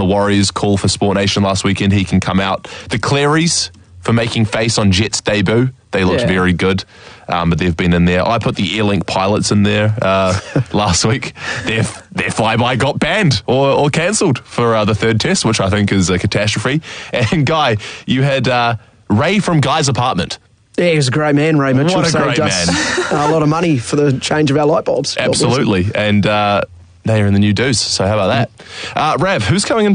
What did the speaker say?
Warriors call for Sport Nation last weekend, he can come out. The Clerys for making face on Jet's debut. They looked very good, but they've been in there. I put the Airlink pilots in there last week. Their flyby got banned or cancelled for the third test, which I think is a catastrophe. And Guy, you had Ray from Guy's apartment. Yeah, he was a great man, Ray Mitchell. What a great man. A lot of money for the change of our light bulbs. Absolutely. And they're in the new Deuce, so how about that? Rav, who's coming in